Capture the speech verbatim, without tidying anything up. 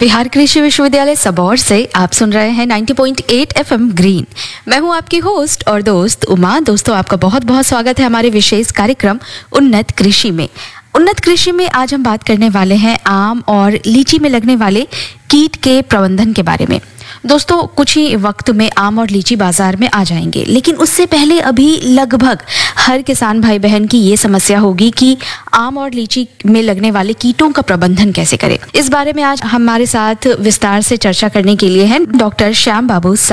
बिहार कृषि विश्वविद्यालय सबौर से आप सुन रहे हैं नब्बे पॉइंट आठ एफएम ग्रीन। मैं हूं आपकी होस्ट और दोस्त उमा। दोस्तों, आपका बहुत बहुत स्वागत है हमारे विशेष कार्यक्रम उन्नत कृषि में। उन्नत कृषि में आज हम बात करने वाले हैं आम और लीची में लगने वाले कीट के प्रबंधन के बारे में। दोस्तों, कुछ ही वक्त में आम और लीची बाजार में आ जाएंगे, लेकिन उससे पहले अभी लगभग हर किसान भाई बहन की ये समस्या होगी कि आम और लीची में लगने वाले कीटों का प्रबंधन कैसे करें। इस बारे में आज हमारे साथ विस्तार से चर्चा करने के लिए हैं डॉक्टर श्याम बाबू